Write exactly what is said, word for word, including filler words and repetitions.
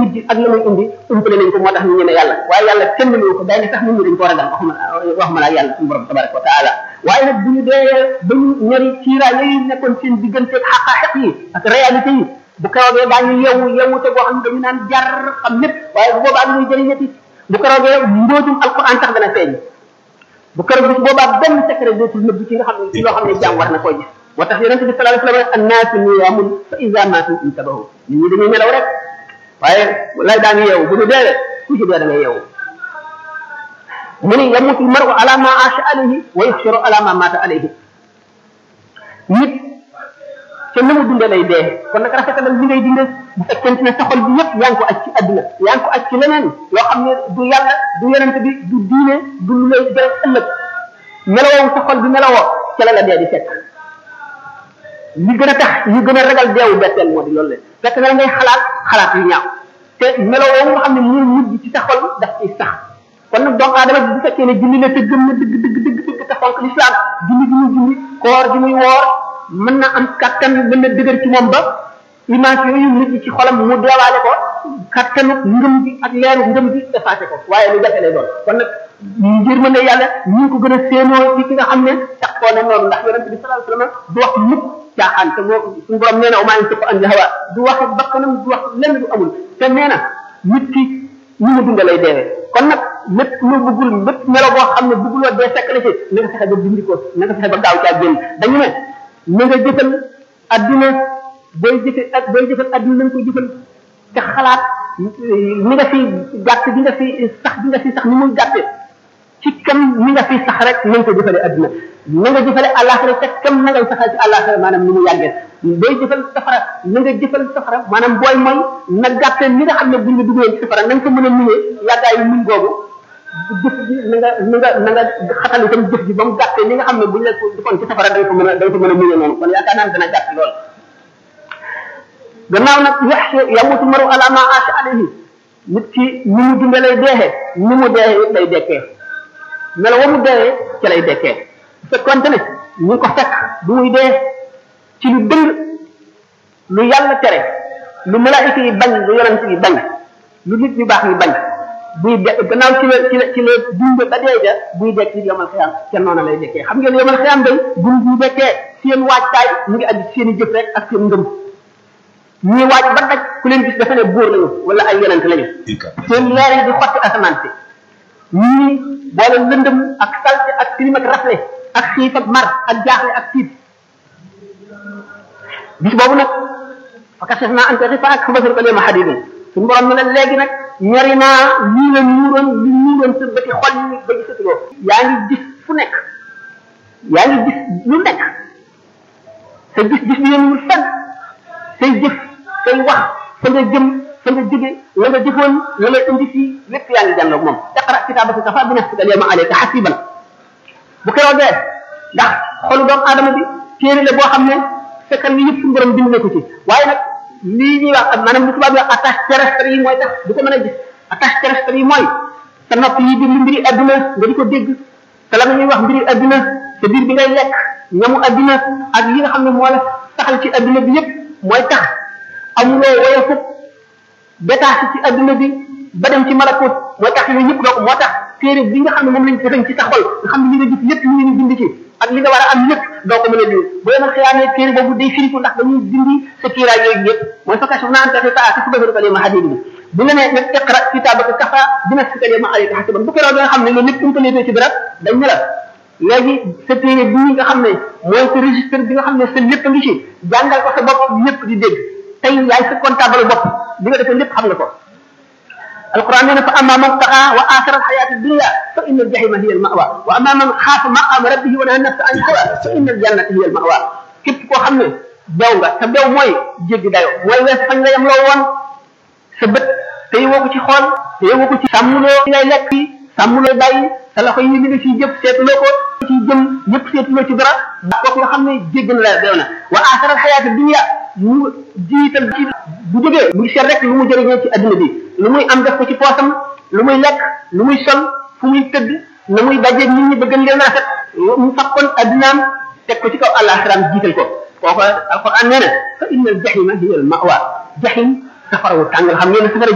mujj ak la muy indi umpale nañ ko moo tax ñu ñeme yàlla waaye yàlla kenn mënu ko day ne sax nit ñi dañ ko ragal waxuma waxuma laa yàlla suñu borom tabaraka wa taala waaye nag bu ñu dee ba ñu ñori kiiraay yooyu nekkoon seen diggante ak xaqaaxiq yi ak réalité yi bu keroogee daañu yeewu yeewu te boo xam ne dañu naan jar xam lépp waaye bu boobaa ñuy jëriñati bu keroogee mbootum alquran sax dana feeñ bu keroog bis boobaa benn secret dootul nëbb ci nga xam ne ci loo xam ne jàmm war na koo gis moo tax yonente bi sallallahu alayhi wa sallam annaasu niyaamun fa iza maatu intabahu nit ñi dañuy nelaw rek waaye lay daañu yeewu bu ñu dee ku ci dee da ngay yeewu mu ni yamutu maru ala ma aasha alayhi wa yuxsharu ala ma maata alayhi nit te na mu dundee lay dee kon nag rafetalal li ngay dundee bu fekkente ne sa xol bi yëpp yaa ngi ko aj ci adduna yaa ngi ko aj ci leneen loo xam ne du yàlla du yonente bi du diine du lu lay jël ëllëg melawoo sa xol bi melawoo ca la la dee di fekk li gën a tax yu gën a ragal deewu betteel moo di loolu le fekk na la ngay xalaat xalaat yu ñaaw te melawoo nga xam ne mu mujj ci sa xol daf ciy sax kon nag doomu aadama bu fekkee ne julli la te gëm na dëgg dëgg dëgg dëgg te fonk l'islam julli gi muy julli koor gi muy woor mën na am kattan mën na dëgër ci moom ba image yooyu nit ci xolam mu deewaale ko kattanu ngëm bi ak leeru ngëm bi effacé ko waaye lu jafe lay doon kon nag ngir mën ne yàlla ñu ngi ko gën a séenoo ci ki nga xam ne taxoo na noonu ndax yonente bi sallallahu alayhi wasallam du wax mukk caaxaan te moo suñu borom nee na maa ngi tëpp andi hawa du wax bakkanam du wax lenn du amul te nee na nit ki ñu mu dunda lay deewee kon nag lépp lu bëggul lépp melo boo xam ne bëgguloo dee fekk la ci na nga fexe ba dindi ko na nga fexe ba gaaw caa génn dañu ne na nga jëfal adduna booy jëfe ak booy jëfal adduna na nga koy jëfal te xalaat ni nga fi gàtt bi nga fi sax bi nga fi sax ni muy gàtte ci kam ni nga fi sax rek na nga ko jëfale adduna na nga jëfale àllaaxira te kam na ngay saxal ci àllaaxira maanaam ni mu yàggee booy jëfal safara na nga jëfal safara maanaam booy mooy na gàtte ni nga xam ne buñ la duggee ci safara na nga ko mën a muñee yàggaayu muñ googu jëf ji na nga na nga na nga xatal itam jëf ji ba mu gàttee ni nga xam ne buñ la defoon ci safara da nga ko mën a da nga ko mën a muñee noonu kon yaakaar naa dana gàtt lool gannaaw nag yaxsha yamutu maru ala ma aasha alayhi nit ki ni mu dundee lay deexee ni mu deexee lay dekkee melo wa mu deexee ci lay dekkee bu fekkoonte ne ñu ko fekk bu muy dee ci lu dëng lu yàlla tere lu malaayika yi bañ lu yonent yi bañ lu nit ñu baax yi bañ buy de gannaaw ci la ci la ci la dund ba dee ja buy dekk ci yomal xiyam ca noonu lay dekkee xam ngeen yomal xiyam day buñ bu dekkee seen waajtaay mu ngi aju seen i jëf rek ak seen ngëm ñuy waaj ba daj ku leen gis dafa ne buur lañu wala ay yonent lañu seen leer yi di xotti asamaan si ñii boole lëndëm ak salte ak tilim ak rafle ak xiif ak mar ak jaaxle ak tiit bis boobu nag fakasef naa ante xifa ak xabasal ko leema xadidun suñu borom ne la léegi nag ñori naa lii la ñuuroon li ñuuroon sa bëti xol yi ba gisatuloo yaa ngi gis fu nekk yaa ngi gis lu nekk sa gis gis bi yéenwul fenn say jëf say wax fa nga jëm fa nga jóge la nga jëfoon la lay indi fii lépp yaa ngi jànloog moom iqra kitaabaka kafaa bi nafsika al yawma alayka hasiban bu keroogee ndax xolu doomu aadama bi téere la boo xam ne fekkal yi yëpp suñu borom bind na ko ci waaye nag lii ñuy wax maanaam li tubaab yi wax attache terrestre yi mooy tax du ko mën a gis attache terrestre yi mooy sa nopp yi déglu mbiri adduna nga di ko dégg te la nga ñuy wax mbiri adduna sa biir bi ngay lekk ñamu adduna ak yi nga xam ne moo la saxal ci adduna bi yëpp mooy tax amuloo woyofut détaché ci adduna bi ba dem ci malakut mooy tax yooyu yëpp donc moo tax téere bi nga xam ne moom lañ defañ ci sa xol nga xam ne li nga gis lépp li nga bind ci ak li nga war a am lépp doo ko mën a lii bu yemal xiyaamee téere boobu day firiku ndax dañuy dindi sa kiiraay yooyu yëpp mooy fakashaf naa anta xifa ak subahiru kalima hadid bi bu nga ne nag iqra kitabaka kafa bi nafsika al yawma alayka hasiban bu keroog nga xam ne loolu lépp um ko neetee ci barab dañ ne la léegi sa téere bii nga xam ne mooy sa registre bi nga xam ne sa lépp a ngi ci jàngal ko sa bopp lépp di dégg tey yaay sa comptable bopp li nga defee lépp xam nga ko القرآن يقول فأما من طغى وآثر الحياة الدنيا فإن الجحيم هي المأوى وأما من خاف مقام ربه ونهى النفس عن الهوى فإن الجنة هي المأوى képp koo xam ne daw nga sa daw mooy jéggi dayo mooy wees fañ la yam loo woon sa bët te yowoo ko ci xool te yowoo ko ci sàmmuloo ngay lekk sàmmuloo bàyyi sa loxo yi li nga ciy jëf seetuloo ko ci jëm yëpp seetuloo ci dara kooku nga xam ne jéggi na la dew na wa آثر الحياة الدنيا mu jiital ci bu jógee mu ngi seet rek lu mu jëriñoo ci adduna bi lu muy am def ko ci poosam lu muy lekk lu muy sol fu muy tëdd na muy daje nit ñi bëgg leen rafet mu fakkoon addunaam teg ko ci kaw àllaaxiraam jiital ko kooku alquran nee na fa inna al jahima hiya al mawa jahim safara wu tàng xam ngeen ne safara